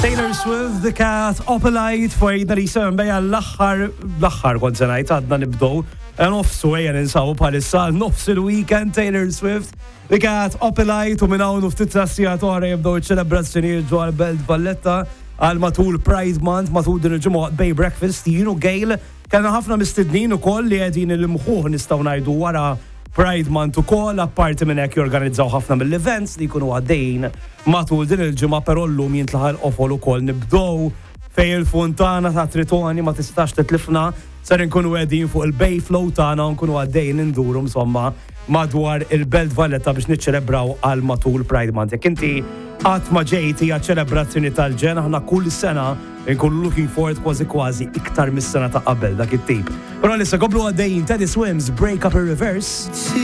Taylor Swift, The Cat, Opalite, fajna li sem beja l-axħar konsenajt għadna nibdow, nofsu għajan ninsaw palissa, nofsu il-weekend, Taylor Swift, The Cat, Opalite, u minnaw nuftit tassijat oħra jibdow ċelebrazzjoni ġo Belt Valletta, għal matul Pride Month, matul din il-ġimgħa Bay Breakfast, jienu Gail, kellna ħafna mistednin ukoll li qegħdin il-mħuħ nistgħu ngħidu wara Pride Month ukoll, apparti minn hekk jorganizzaw ħafna mill-events li jkunu għaddejjin matul din il-ġimgħa, però llum jintlaħal qofol ukoll nibdew fejn il-funtana ta' Tritoni ma tistax titlifna, ser nkunu qegħdin fuq il-Bay Flow tagħna u nkunu għaddejjin induru insomma madwar il-Belt Valletta biex niċċelebraw għal matul Pride Month. Jekk inti qatt ma ġejti għal ċelebrazzjoni tal-ġen, aħna kull sena nkunu looking forward kważi iktar mis-sena ta' qabel dak it-tip. Però lissa qablu għaddejjin Teddy Swims Break Up in Reverse.